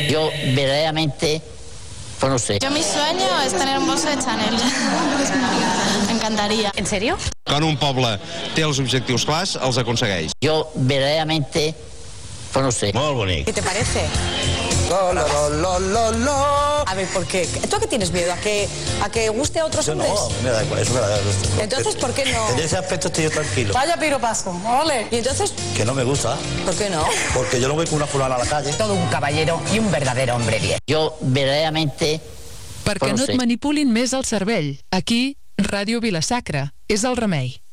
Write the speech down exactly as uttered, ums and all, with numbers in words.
Yo verdaderamente, pues no sé. Yo mi sueño es tener un bolso de Chanel. Me encantaría. ¿En serio? Quan un poble té els objectius clars, els aconsegueix. Yo verdaderamente, pues no sé. Molt bonic. ¿Qué te parece? Lo, lo, lo, lo, lo. A ver, ¿por qué? ¿Tú a qué tienes miedo? ¿A que, a que guste a otros Yo hombres? no, me da igual, eso me da igual. Entonces, ¿por qué no? En ese aspecto estoy yo tranquilo. Vaya piropazo, ole. ¿Y entonces? Que no me gusta. ¿Por qué no? Porque yo no voy con una fulana a la calle. Todo un caballero i un verdadero hombre bien. Yo verdaderamente, Perquè pues no no sé. et manipulin més el cervell. Aquí, Ràdio Vila-sacra. És el remei.